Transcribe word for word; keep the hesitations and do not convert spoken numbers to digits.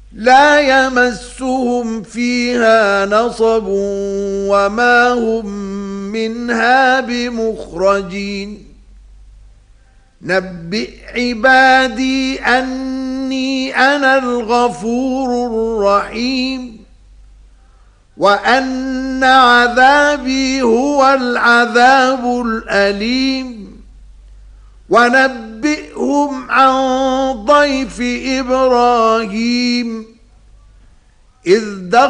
لا يمسهم فيها نصب وما هم منها بمخرجين نبئ عبادي أني أنا الغفور الرحيم وأن عذابي هو العذاب الأليم ونبئهم عن ضيف إبراهيم إذ دخل